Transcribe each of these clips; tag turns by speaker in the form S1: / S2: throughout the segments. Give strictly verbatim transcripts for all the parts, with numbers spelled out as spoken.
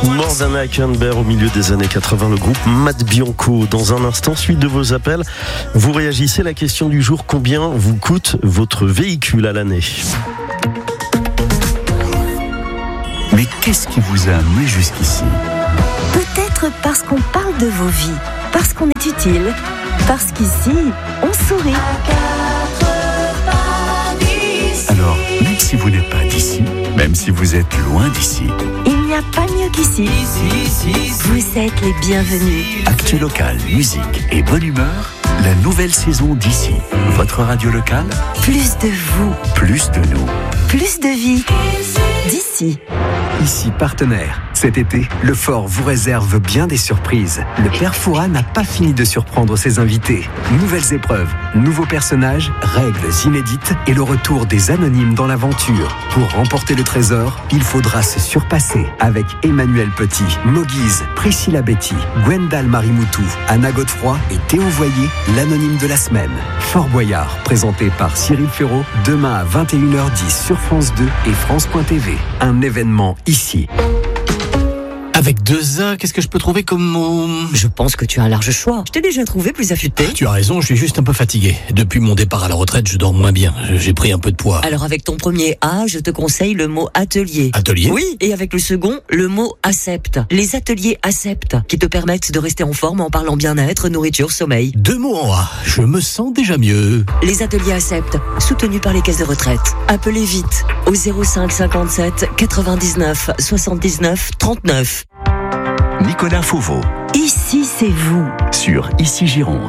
S1: More Than I Can Bear au milieu des années quatre-vingts, le groupe Matt Bianco. Dans un instant, suite de vos appels, vous réagissez à la question du jour: combien vous coûte votre véhicule à l'année?
S2: Mais qu'est-ce qui vous a amené jusqu'ici?
S3: Peut-être parce qu'on parle de vos vies, parce qu'on est utile, parce qu'ici, on sourit.
S2: Alors, même si vous n'êtes pas d'ici, même si vous êtes loin d'ici,
S3: il n'y a pas mieux qu'ici. Vous êtes les bienvenus.
S2: Actu local, musique et bonne humeur, la nouvelle saison d'ici. Votre radio locale,
S3: Plus de vous,
S2: plus de nous.
S3: plus de vie. D'ici.
S4: Ici partenaire. Cet été, le Fort vous réserve bien des surprises. Le Père Fouras n'a pas fini de surprendre ses invités. Nouvelles épreuves, nouveaux personnages, règles inédites et le retour des anonymes dans l'aventure. Pour remporter le trésor, il faudra se surpasser avec Emmanuel Petit, Moguise, Priscilla Betty, Gwendal Marimoutou, Anna Godefroy et Théo Voyer, l'anonyme de la semaine. Fort Boyard, présenté par Cyril Ferraud, demain à vingt et une heures dix sur France deux et France point T V. Un événement ici.
S5: Avec deux A, qu'est-ce que je peux trouver comme mot?
S6: Je pense que tu as un large choix. Je t'ai déjà trouvé plus affûté.
S5: Tu as raison, je suis juste un peu fatigué. Depuis mon départ à la retraite, je dors moins bien. J'ai pris un peu de poids.
S6: Alors avec ton premier A, je te conseille le mot atelier.
S5: Atelier?
S6: Oui, et avec le second, le mot accepte. Les ateliers acceptent, qui te permettent de rester en forme en parlant bien-être, nourriture, sommeil.
S5: Deux mots en A, je me sens déjà mieux.
S6: Les ateliers acceptent, soutenus par les caisses de retraite. Appelez vite au zéro cinq cinquante-sept quatre-vingt-dix-neuf soixante-dix-neuf trente-neuf.
S2: Nicolas Fauveau,
S3: Ici, c'est vous.
S2: sur Ici Gironde.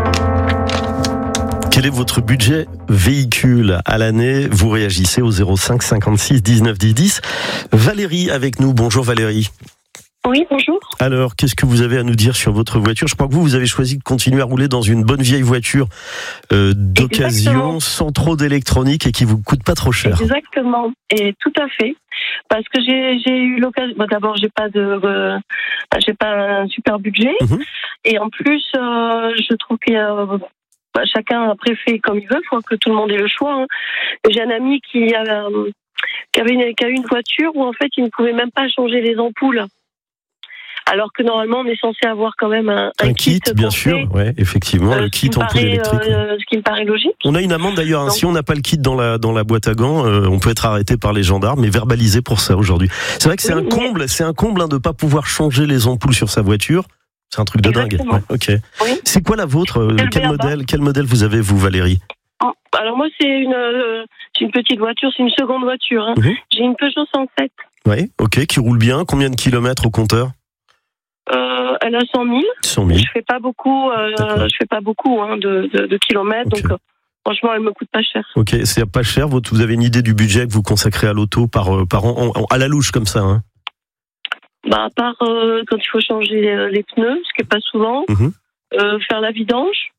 S1: Quel est votre budget véhicule à l'année? Vous réagissez au zéro cinq cinquante-six dix-neuf dix dix. Valérie avec nous. Bonjour Valérie.
S7: Oui, bonjour.
S1: Alors, qu'est-ce que vous avez à nous dire sur votre voiture? Je crois que vous, vous avez choisi de continuer à rouler dans une bonne vieille voiture euh, d'occasion,
S7: Exactement.
S1: sans trop d'électronique et qui vous coûte pas trop cher.
S7: Exactement, et tout à fait. Parce que j'ai j'ai eu l'occasion. Bon, d'abord, j'ai pas de, euh, j'ai pas un super budget,
S1: Mhm.
S7: et en plus, euh, je trouve qu'il y a, bah, chacun après fait comme il veut. Il faut que tout le monde ait le choix. Hein. J'ai un ami qui a, euh, qui avait une, qui a eu une voiture où en fait, il ne pouvait même pas changer les ampoules. Alors que normalement, on est censé avoir quand même un, un,
S1: Un kit, bien
S7: complet,
S1: sûr, ouais, effectivement,
S7: euh,
S1: le
S7: ce qui
S1: kit
S7: me
S1: ampoule
S7: paraît,
S1: électrique. ouais.
S7: euh, ce qui me paraît logique.
S1: On a une amende d'ailleurs, hein,
S7: Donc-
S1: si on n'a pas le kit dans la dans la boîte à gants, euh, on peut être arrêté par les gendarmes et verbalisé pour ça aujourd'hui. C'est vrai que c'est
S7: Oui,
S1: un
S7: mais-
S1: comble, c'est un comble hein, de pas pouvoir changer les ampoules sur sa voiture. C'est un truc de
S7: Exactement.
S1: dingue. Ouais, ok.
S7: Oui.
S1: C'est quoi la vôtre? euh,
S7: C'est le
S1: Quel
S7: B A B A.
S1: modèle Quel modèle vous avez vous, Valérie?
S7: Alors moi, c'est une, euh, c'est une petite voiture, c'est une seconde voiture. Hein.
S1: Mhm.
S7: J'ai une Peugeot cent sept.
S1: Oui, ok, qui roule bien. Combien de kilomètres au compteur?
S7: Euh, elle a cent mille.
S1: cent mille.
S7: Je fais pas beaucoup, euh,
S1: D'accord.
S7: je fais pas beaucoup hein, de, de, de kilomètres,
S1: Ok.
S7: donc euh, franchement, elle me coûte pas cher.
S1: Ok, c'est pas cher. Votre- Vous avez une idée du budget que vous consacrez à l'auto par euh, par an, en- en- à la louche comme ça, hein?
S7: Bah à part euh, quand il faut changer les, les pneus, ce qui est pas souvent,
S1: Mhm.
S7: euh, faire la vidange.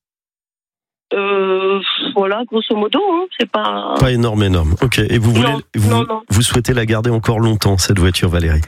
S7: Euh, voilà, grosso modo, hein, c'est pas.
S1: Pas énorme, énorme. Ok. Et vous voulez,
S7: Non,
S1: vous,
S7: non, non.
S1: vous souhaitez la garder encore longtemps cette voiture, Valérie?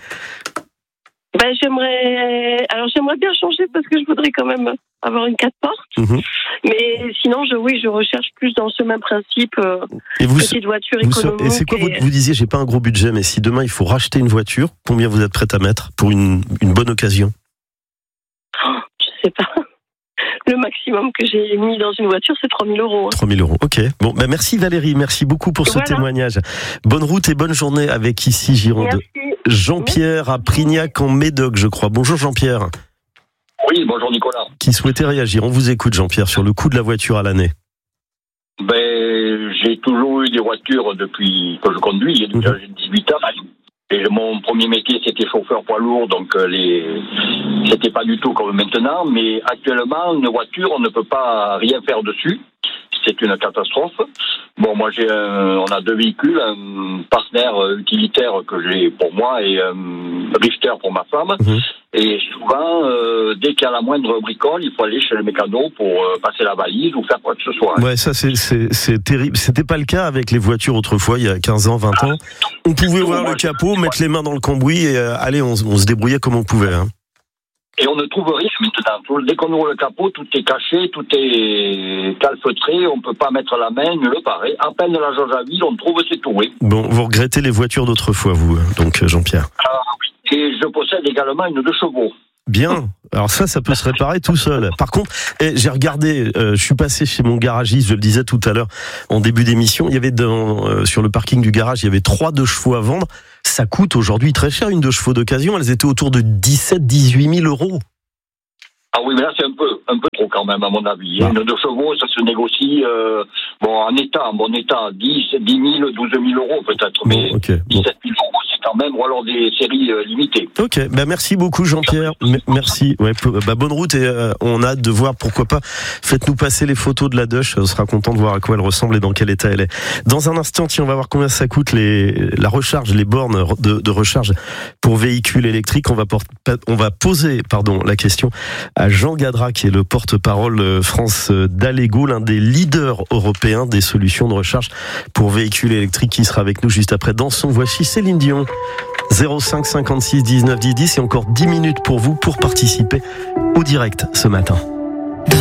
S7: Ben j'aimerais, alors j'aimerais bien changer parce que je voudrais quand même avoir une quatre portes.
S1: Mhm.
S7: Mais sinon, je oui, je recherche plus dans ce même principe, euh,
S1: Et vous,
S7: petite voiture
S1: vous,
S7: économique.
S1: et c'est quoi
S7: et-
S1: votre, vous disiez, j'ai pas un gros budget, mais si demain il faut racheter une voiture, combien vous êtes prête à mettre pour une, une bonne occasion?
S7: Oh, je sais pas. Le maximum que j'ai mis dans une voiture, c'est trois mille euros. Hein.
S1: trois mille euros. Ok. Bon, ben merci Valérie, merci beaucoup pour ce
S7: Voilà.
S1: témoignage. Bonne route et bonne journée avec Ici Gironde.
S7: Merci.
S1: Jean-Pierre à Prignac en Médoc, je crois. Bonjour Jean-Pierre,
S8: Oui, bonjour Nicolas.
S1: qui souhaitait réagir. On vous écoute Jean-Pierre sur le coût de la voiture à l'année.
S8: Ben, j'ai toujours eu des voitures depuis que je conduis, j'ai déjà j'ai dix-huit ans. Et mon premier métier, c'était chauffeur poids lourd, donc euh, les... c'était pas du tout comme maintenant. Mais actuellement, une voiture, on ne peut pas rien faire dessus. C'est une catastrophe. Bon, moi, j'ai un... on a deux véhicules, un partenaire utilitaire que j'ai pour moi et un drifter pour ma femme.
S1: Mhm.
S8: Et souvent, euh, dès qu'il y a la moindre bricole, il faut aller chez le mécano pour euh, passer la valise ou faire quoi que ce soit.
S1: Ouais, ça c'est, c'est, c'est terrible. C'était pas le cas avec les voitures autrefois, il y a quinze ans, vingt ans. On pouvait ouvrir le capot, mettre les mains dans le cambouis et euh, allez, on, on se débrouillait comme on pouvait. Hein.
S8: Et on ne trouve rien maintenant. Dès qu'on ouvre le capot, tout est caché, tout est calfeutré, on ne peut pas mettre la main, nulle part. À peine la jauge à vide, on trouve c'est tout. Oui.
S1: Bon, vous regrettez les voitures d'autrefois, vous, donc Jean-Pierre.
S8: Ah oui. Et je possède également une deux chevaux.
S1: Bien. Alors ça, ça peut se réparer tout seul. Par contre, eh, j'ai regardé, euh, je suis passé chez mon garagiste, je le disais tout à l'heure en début d'émission, il y avait dans, euh, sur le parking du garage, il y avait trois deux chevaux à vendre. Ça coûte aujourd'hui très cher, une deux chevaux d'occasion. Elles étaient autour de dix-sept à dix-huit mille euros.
S8: Ah oui, mais là, c'est un peu, un peu trop quand même, à mon avis. Ah. Une deux chevaux, ça se négocie, euh, bon, en état, en bon état, dix, dix mille, douze mille euros peut-être, mais bon, okay, dix-sept mille euros, c'est quand même, ou alors des séries euh, limitées.
S1: Ok, bah merci beaucoup Jean-Pierre, M- merci. Ouais, bah bonne route et euh, on a hâte de voir, pourquoi pas, faites-nous passer les photos de la Dush, on sera content de voir à quoi elle ressemble et dans quel état elle est. Dans un instant, tiens, on va voir combien ça coûte les, la recharge, les bornes de, de recharge pour véhicules électriques. On va, por- on va poser, pardon, la question à Jean Gadra, qui est le porte-parole France d'Allego, l'un des leaders européens des solutions de recharge pour véhicules électriques, qui sera avec nous juste après dans son Voici Céline Dion. zéro cinq cinquante-six dix-neuf dix dix et encore dix minutes pour vous pour participer au direct ce matin.